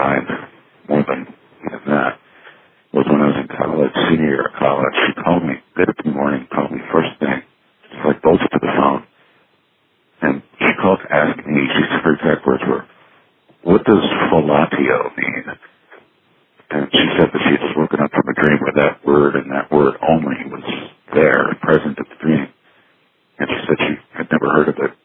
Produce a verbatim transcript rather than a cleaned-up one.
time, more than even that, was when I was in college, senior year of college. She called me, good in the morning, called me first thing, just like bolted to the phone. And she called to ask me, she said her exact words were, what does fellatio mean? And she said that she had just woken up from a dream where that word and that word only was there, present at the dream. And she said she had never heard of it